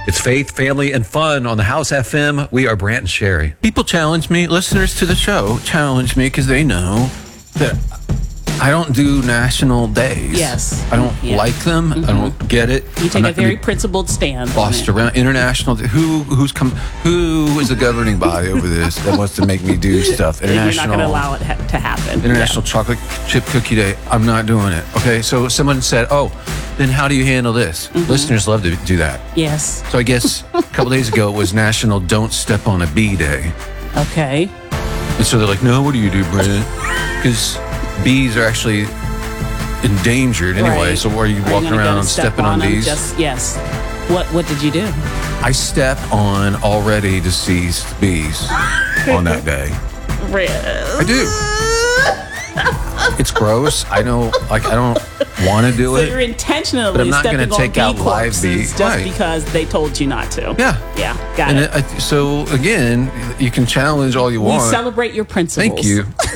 It's faith, family, and fun on the House FM. We are Brant and Sherry. People challenge me, listeners to the show challenge me because they know that I don't do national days. Yes. I don't like them. I don't get it. You take a very principled stand. Bossed around international. Who is the governing body over this that wants to make me do stuff? You're not going to allow it to happen. International Chocolate Chip Cookie Day. I'm not doing it. Okay. So someone said, "Oh, then how do you handle this?" Listeners love to do that. Yes. So I guess a couple days ago it was National Don't Step on a Bee Day. Okay. And so they're like, "No, what do you do, Brent?" Because bees are actually endangered anyway. Right. So are you walking around stepping on bees? Yes. What did you do? I step on already deceased bees on that day. I do. It's gross. I know. I don't want to do So it. you're intentionally but I'm not stepping take on out bee live corpses bees just right. because they told you not to. Yeah. Got it. So again, you can challenge all you want. We celebrate your principles. Thank you.